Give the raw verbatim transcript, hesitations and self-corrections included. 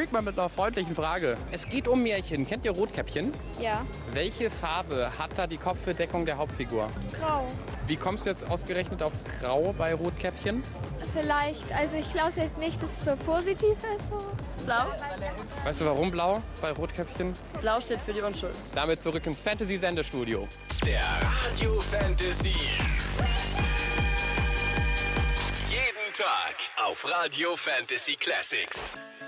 ruhig mal mit einer freundlichen Frage. Es geht um Märchen. Kennt ihr Rotkäppchen? Ja. Welche Farbe hat da die Kopfbedeckung der Hauptfigur? Grau. Wie kommst du jetzt ausgerechnet auf Grau bei Rotkäppchen? Vielleicht, also ich glaube jetzt nicht, dass es so positiv ist. So. Blau? Weißt du, warum blau bei Rotkäppchen? Blau steht für die Unschuld. Damit zurück ins Fantasy-Sendestudio. Der Radio Fantasy. Jeden Tag auf Radio Fantasy Classics.